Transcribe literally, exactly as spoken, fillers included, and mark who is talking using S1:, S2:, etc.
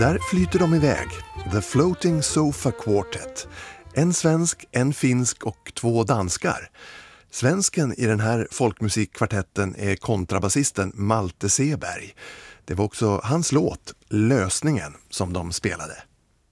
S1: Där flyter de iväg, The Floating Sofa Quartet. En svensk, en finsk och två danskar. Svensken i den här folkmusikkvartetten är kontrabasisten Malte Seberg. Det var också hans låt, Lösningen, som de spelade.